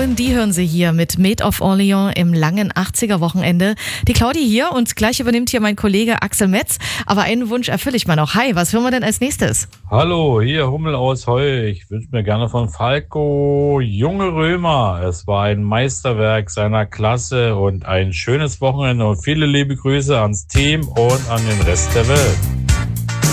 Frauen, die hören Sie hier mit Maid of Orleans im langen 80er-Wochenende. Die Claudi hier und gleich übernimmt hier mein Kollege Axel Metz. Aber einen Wunsch erfülle ich mal noch. Hi, was hören wir denn als nächstes? Hallo, hier Hummel aus Heu. Ich wünsche mir gerne von Falco Junge Römer. Es war ein Meisterwerk seiner Klasse und ein schönes Wochenende und viele liebe Grüße ans Team und an den Rest der Welt.